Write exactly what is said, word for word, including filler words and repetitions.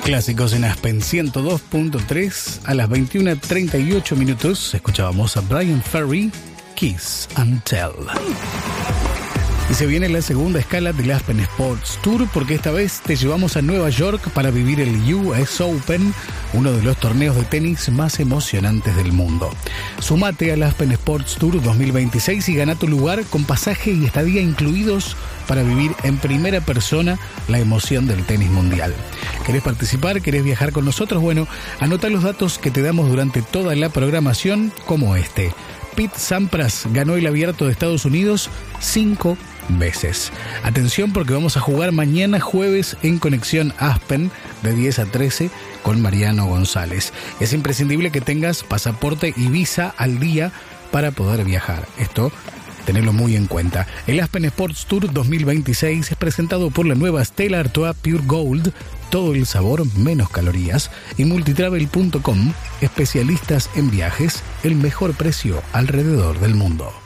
Clásicos en Aspen ciento dos punto tres. A las veintiuna treinta y ocho minutos escuchábamos a Bryan Ferry, Kiss and Tell. Y se viene la segunda escala del Aspen Sports Tour, porque esta vez te llevamos a Nueva York para vivir el U S Open, uno de los torneos de tenis más emocionantes del mundo. Sumate al Aspen Sports Tour dos mil veintiséis y gana tu lugar con pasaje y estadía incluidos para vivir en primera persona la emoción del tenis mundial. ¿Querés participar? ¿Querés viajar con nosotros? Bueno, anota los datos que te damos durante toda la programación, como este. Pete Sampras ganó el Abierto de Estados Unidos cinco veces. Atención, porque vamos a jugar mañana jueves en Conexión Aspen de diez a trece con Mariano González. Es imprescindible que tengas pasaporte y visa al día para poder viajar. Esto, tenerlo muy en cuenta. El Aspen Sports Tour dos mil veintiséis es presentado por la nueva Stella Artois Pure Gold, todo el sabor, menos calorías, y multitravel punto com, especialistas en viajes, el mejor precio alrededor del mundo.